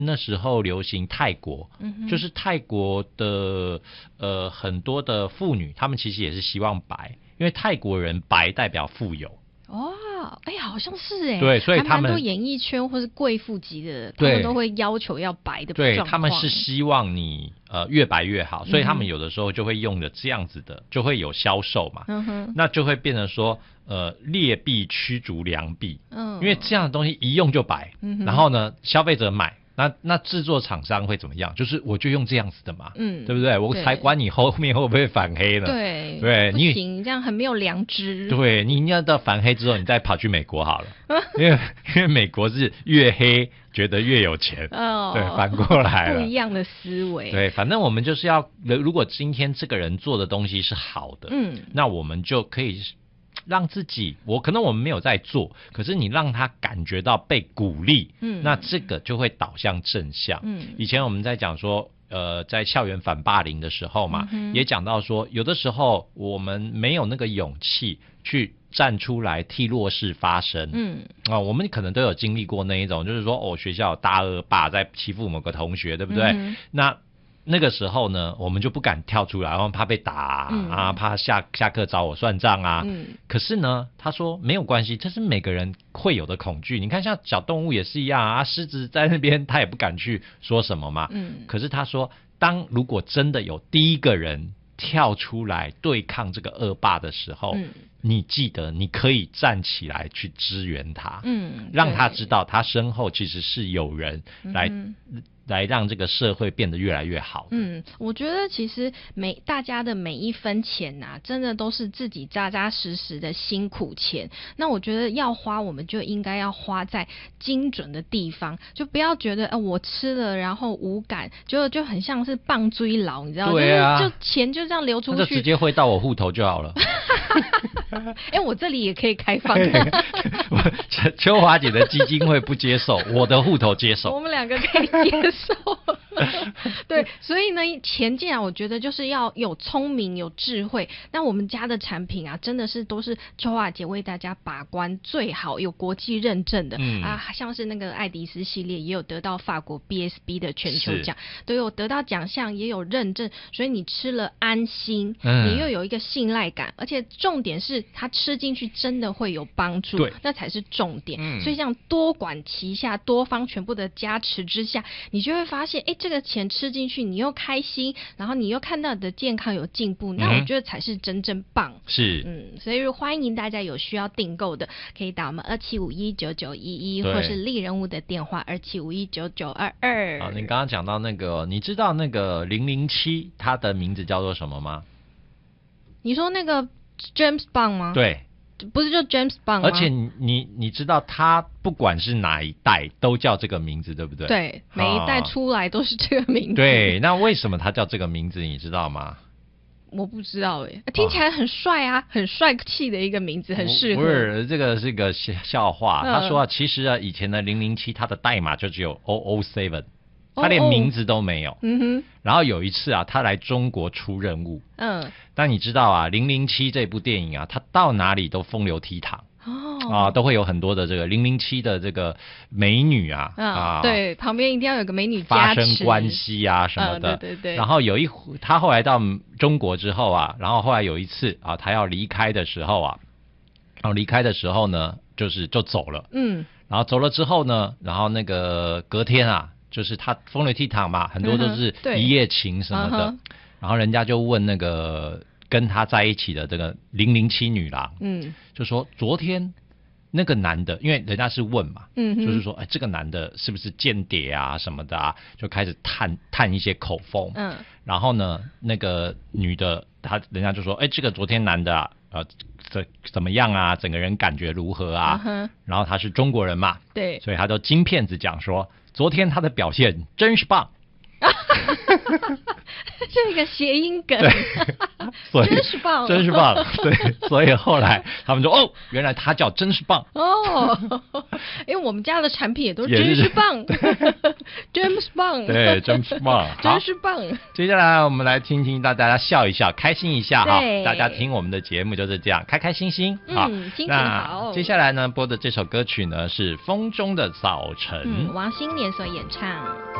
那时候流行泰国，就是泰国的很多的妇女，她们其实也是希望白，因为泰国人白代表富有。 好像是对，所以他们蛮多演艺圈或是贵妇级的，他们都会要求要白的状况。 对，他们是希望你越白越好，所以他们有的时候就会用的这样子的，就会有销售嘛。那就会变成说劣币驱逐良币，因为这样的东西一用就白，然后呢消费者买。那制作厂商会怎么样？就是我就用这样子的嘛，对不对？我才管你后面会不会反黑呢？ 对，不行，这样很没有良知。 对，你一定要到反黑之后，你再跑去美国好了，因为美国是越黑觉得越有钱，对，反过来了， 不一样的思维。 对，反正我们就是要，如果今天这个人做的东西是好的，那我们就可以让自己，可能我们没有在做，可是你让他感觉到被鼓励，那这个就会导向正向。以前我们在讲说在校园反霸凌的时候嘛，也讲到说有的时候我们没有那个勇气去站出来替弱势发声。我们可能都有经历过那一种，就是说学校有大恶霸在欺负某个同学，对不对？那个时候呢，我们就不敢跳出来，然后怕被打怕下课找我算账啊。可是呢，他说没有关系，这是每个人会有的恐惧。你看，像小动物也是一样啊，狮子在那边他也不敢去说什么嘛。可是他说，如果真的有第一个人跳出来对抗这个恶霸的时候，你记得你可以站起来去支援他，让他知道他身后其实是有人来让这个社会变得越来越好。 我觉得其实大家的每一分钱真的都是自己扎扎实实的辛苦钱。那我觉得要花，我们就应该要花在精准的地方，就不要觉得我吃了然后无感，就很像是棒追劳，你知道？对啊，就钱就这样流出去， 那就直接汇到我户头就好了。 我这里也可以开放。 秋华姐的基金会不接受，我的户头接受。 我们两个可以接受。对，所以呢，钱进来我觉得就是要有聪明有智慧。那我们家的产品真的是都是秋华姐为大家把关最好，有国际认证的。像是那个爱迪斯系列也有得到法国 BSB 的全球奖，都有得到奖项，也有认证，所以你吃了安心，你又有一个信赖感，而且重点是它吃进去真的会有帮助，那才是重点。所以像多管齐下，多方全部的加持之下，你就会发现这个钱吃进去你又开心，然后你又看到你的健康有进步，那我觉得才是真正棒。 是所以欢迎大家有需要订购的可以打我们27519911或是丽人物的电话27519922。 好，你刚刚讲到那个，你知道那个007它的名字叫做什么吗？ 你说那个 James Bond 吗？ 对， 不是就 James Bond 吗？ 而且你知道他不管是哪一代都叫这个名字，对不对？ 对，每一代出来都是这个名字。 对，那为什么他叫这个名字你知道吗？ 我不知道听起来很帅啊，很帅气的一个名字，很适合。 不是，这个是个笑话。他说其实以前的007它的代码就只有007。他连名字都没有。然后有一次他来中国出任务。但你知道007这部电影他到哪里都风流倜傥。都会有很多的这个007的这个美女对，旁边一定要有个美女加持， 发生关系什么的。 对。 然后他后来到中国之后然后后来有一次他要离开的时候离开的时候呢，就走了。然后走了之后呢，然后那个隔天就是他风流倜傥嘛，很多都是一夜情什么的。然后人家就问那个跟他在一起的这个007女郎，就说昨天那个男的，因为人家是问嘛，就是说这个男的是不是间谍什么的就开始探一些口风。然后呢，那个女的人家就说这个昨天男的怎么样整个人感觉如何然后他是中国人嘛， 对， 所以他就金片子讲说昨天他的表现真是棒。 这个谐音梗。 所以真是棒， 真是棒。对，所以后来他们说哦，原来他叫真是棒哦，因为我们家的产品也都真是棒，真是棒， 对，真是棒， 真是棒。 接下来我们来听听大家笑一笑，开心一下哈。 对， 大家听我们的节目就是这样，开开心心。好， 心情好。 接下来呢，播的这首歌曲呢是《风中的早晨》， 王心莲所演唱。